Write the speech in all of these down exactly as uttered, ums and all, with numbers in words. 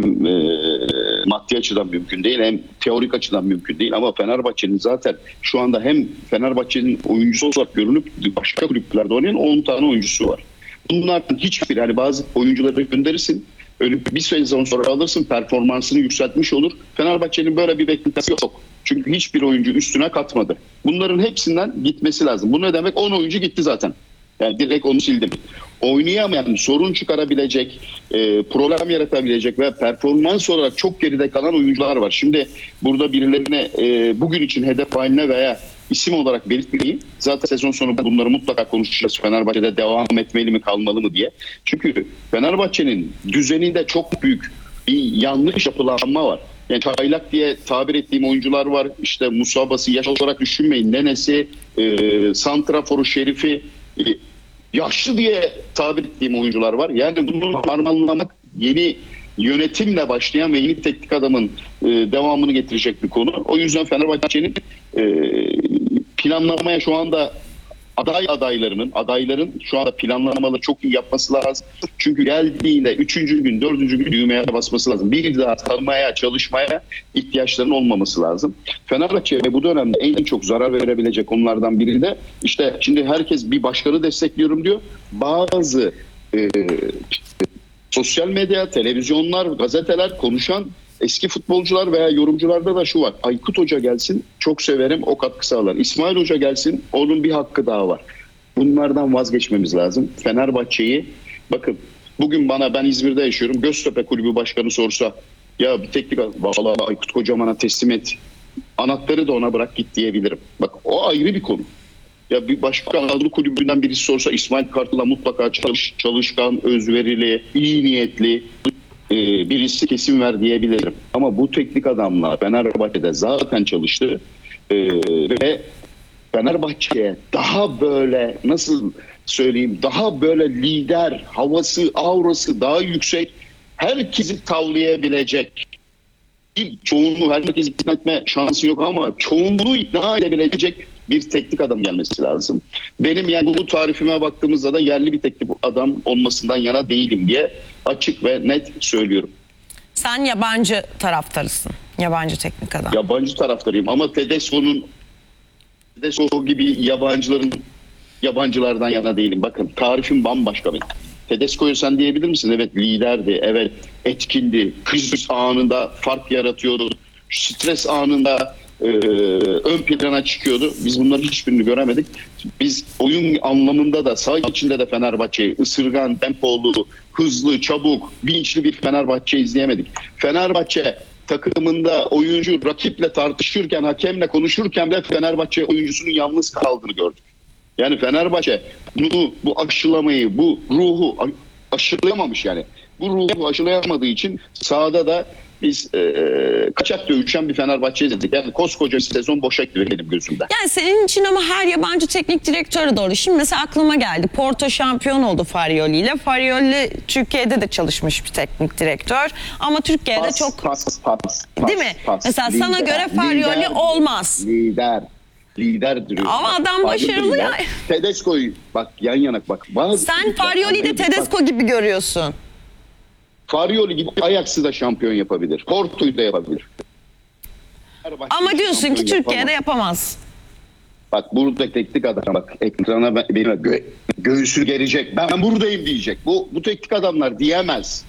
hem e, maddi açıdan mümkün değil, hem teorik açıdan mümkün değil. Ama Fenerbahçe'nin zaten şu anda hem Fenerbahçe'nin oyuncusu olarak görünüp başka kulüplerde oynayan on tane oyuncusu var. Bunlardan hiçbir, yani bazı oyuncuları gönderirsin, öyle bir sezon sonra alırsın, performansını yükseltmiş olur. Fenerbahçe'nin böyle bir beklentisi yok. Çünkü hiçbir oyuncu üstüne katmadı. Bunların hepsinden gitmesi lazım. Bu ne demek? on oyuncu gitti zaten. Yani direkt onu sildim. Oynayamayan, sorun çıkarabilecek, e, problem yaratabilecek ve performans olarak çok geride kalan oyuncular var. Şimdi burada birilerine e, bugün için hedef haline veya isim olarak belirtmeyeyim. Zaten sezon sonu bunları mutlaka konuşacağız. Fenerbahçe'de devam etmeli mi, kalmalı mı diye. Çünkü Fenerbahçe'nin düzeninde çok büyük bir yanlış yapılanma var. Yani çaylak diye tabir ettiğim oyuncular var. İşte Musaba'sı yaş olarak düşünmeyin. Nenesi, e, Santrafor'u, Şerif'i, e, yaşlı diye tabir ettiğim oyuncular var. Yani bunu harmanlamak yeni yönetimle başlayan ve yeni teknik adamın e, devamını getirecek bir konu. O yüzden Fenerbahçe'nin e, planlamaya şu anda aday adaylarının, adayların şu anda planlamaları çok iyi yapması lazım. Çünkü geldiğinde üçüncü gün, dördüncü gün düğmeye basması lazım. Bir daha tanımaya, çalışmaya ihtiyaçlarının olmaması lazım. Fenerbahçe ve bu dönemde en çok zarar verebilecek konulardan biri de işte şimdi herkes bir başkanı destekliyorum diyor. Bazı e, sosyal medya, televizyonlar, gazeteler konuşan eski futbolcular veya yorumcularda da şu var. Aykut Hoca gelsin, çok severim, o katkı sağlar. İsmail Hoca gelsin, onun bir hakkı daha var. Bunlardan vazgeçmemiz lazım. Fenerbahçe'yi, bakın bugün bana, ben İzmir'de yaşıyorum, Göztepe Kulübü Başkanı sorsa, ya bir teknik vallahi Aykut Kocaman'a teslim et, anahtarı da ona bırak git diyebilirim. Bak o ayrı bir konu. Ya bir başka Anadolu kulübünden birisi sorsa İsmail Kartal'a mutlaka çalış, çalışkan, özverili, iyi niyetli birisi kesin ver diyebilirim. Ama bu teknik adamla Fenerbahçe'de zaten çalıştı ee, ve Fenerbahçe'ye daha böyle, nasıl söyleyeyim, daha böyle lider havası, aurası daha yüksek, herkesi tavlayabilecek, çoğunluğu, herkesi ikna etme şansı yok ama çoğunluğu ikna edebilecek bir teknik adam gelmesi lazım. Benim yani bu tarifime baktığımızda da yerli bir teknik adam olmasından yana değilim diye açık ve net söylüyorum. Sen yabancı taraftarısın. Yabancı teknik adam. Yabancı taraftarıyım ama Tedesco'nun Tedesco gibi yabancıların yabancılardan yana değilim. Bakın tarifim bambaşka benim. Tedesco'yu sen diyebilir misin? Evet, liderdi, evet etkindi, kriz anında fark yaratıyordu, stres anında e, ön plana çıkıyordu. Biz bunların hiçbirini göremedik. Biz oyun anlamında da saha içinde de Fenerbahçe'yi ısırgan, tempolu, hızlı, çabuk, bilinçli bir Fenerbahçe izleyemedik. Fenerbahçe takımında oyuncu rakiple tartışırken, hakemle konuşurken de Fenerbahçe oyuncusunun yalnız kaldığını gördük. Yani Fenerbahçe bunu, bu aşılamayı, bu ruhu aşılayamamış yani. Bu ruhu aşılayamadığı için sahada da biz e, kaçak dövüşen bir Fenerbahçe izledik. Yani koskoca bir sezon boşa gitti benim gözümde. Yani senin için ama her yabancı teknik direktöre doğru. Şimdi mesela aklıma geldi. Porto şampiyon oldu Farioli ile. Farioli Türkiye'de de çalışmış bir teknik direktör. Ama Türkiye'de pas, çok... Pas, pas, pas, değil mi? Pas, mesela lider, sana göre Farioli lider, olmaz. Lider. Lider duruyor. Ama adam başarılı ya. Tedesco'yu bak yan yana bak. Bazı sen Farioli'yi de Tedesco gibi görüyorsun. Farioli gibi Ajax'ı da şampiyon yapabilir. Porto'yu da yapabilir. Ama diyorsun ki Türkiye'de yapamaz. Bak burada teknik adam, bak ekrana benim gö göğsü gelecek. Ben buradayım diyecek. Bu bu teknik adamlar diyemez.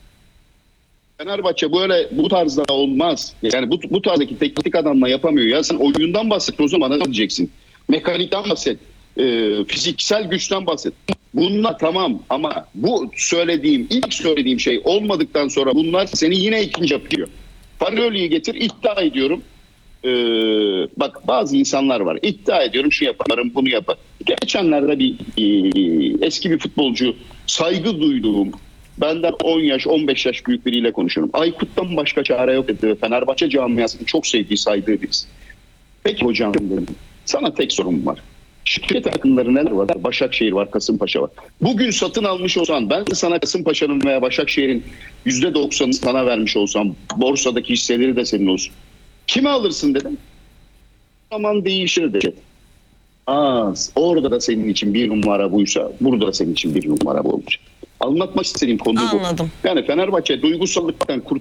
Fenerbahçe böyle bu tarzda olmaz. Yani bu bu tarzdaki teknik adamla yapamıyor. Ya sen oyundan bahset, o zaman ne diyeceksin? Mekanikten bahset. E, fiziksel güçten bahset. Bunlar tamam ama bu söylediğim, ilk söylediğim şey olmadıktan sonra bunlar seni yine ikinci yapıyor. Farioli'yi getir, iddia ediyorum. Ee, bak bazı insanlar var. İddia ediyorum şu yaparım, bunu yapar. Geçenlerde bir e, eski bir futbolcu, saygı duyduğum, benden on yaş, on beş yaş büyük biriyle konuşuyorum. Aykut'tan başka çare yok dedi. Fenerbahçe camiasının çok sevdiği, saydığı birisi. Peki hocam dedim. Sana tek sorum var. Şirket takımları neler var? Başakşehir var, Kasımpaşa var. Bugün satın almış olsan, ben de sana Kasımpaşa'nın veya Başakşehir'in yüzde doksanını sana vermiş olsam, borsadaki hisseleri de senin olsun. Kime alırsın dedim. Zaman değişir dedi. Az. Orada da senin için bir numara buysa, burada da senin için bir numara bu olacak. Anlatmak istediğim konu bu. Anladım. Yani Fenerbahçe duygusallıktan